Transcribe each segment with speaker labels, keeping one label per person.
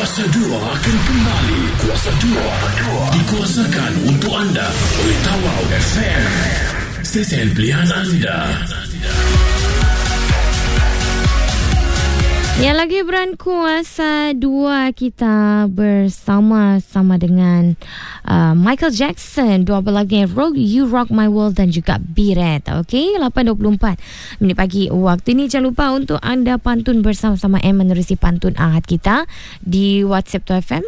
Speaker 1: Kuasa 2 akan kembali. Kuasa 2 dikuasakan untuk anda oleh Tawau FM, stesen pilihan anda.
Speaker 2: Yang lagi beran Kuasa 2 kita bersama-sama dengan Michael Jackson, dua lagu Rock You Rock My World dan juga Biret. Okey, 8.24 minit pagi waktu ini. Jangan lupa untuk anda pantun bersama-sama menerusi pantun Ahad kita di WhatsApp Tu FM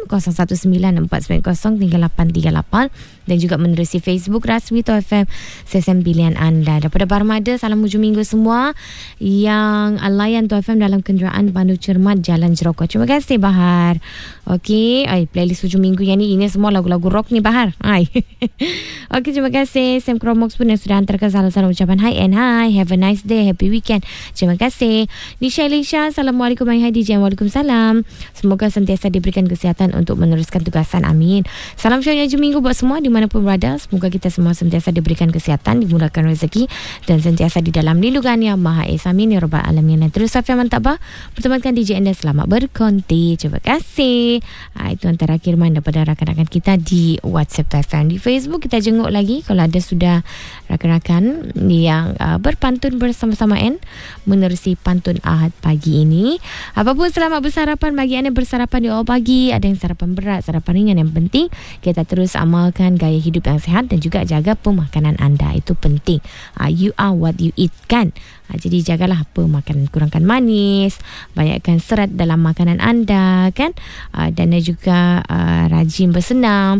Speaker 2: 0194903838 dan juga menerusi Facebook Rasmi Tu FM, stesen pilihan anda. Daripada Barmada, salam hujung minggu semua yang layan Tu FM dalam kenderaan Pandu Cermat Jalan Jerokok. Terima kasih Bahar. Okey, playlist hujung minggu yang ni, ini semua lagu-lagu rock ni Bahar. Okey, terima kasih Sam Cromox pun yang sudah hantarkan salam-salam ucapan hi and hi. Have a nice day, happy weekend. Terima kasih Nisha Elisha. Assalamualaikum Hai DJ. Waalaikumsalam. Semoga sentiasa diberikan kesihatan untuk meneruskan tugasan, amin. Salam syariah hujung minggu buat semua dimanapun berada. Semoga kita semua sentiasa diberikan kesihatan, dimudahkan rezeki dan sentiasa di dalam lindungan Yang Maha Esa, amin ya rabbal alamin. Dan terus Safiya Mantabah pertemankan DJ anda, selamat berkonti. Terima kasih. Itu antara kiriman daripada rakan-rakan kita di WhatsApp TFM. Di Facebook kita jenguk lagi kalau ada sudah rakan-rakan yang berpantun bersama-sama menerusi pantun Ahad pagi ini. Apapun, selamat bersarapan bagi anda bersarapan di awal pagi. Ada yang sarapan berat, sarapan ringan, yang penting kita terus amalkan gaya hidup yang sihat dan juga jaga pemakanan anda. Itu penting. You are what you eat kan. Jadi jagalah makanan, kurangkan manis, banyakkan serat dalam makanan anda kan, dan juga rajin bersenam.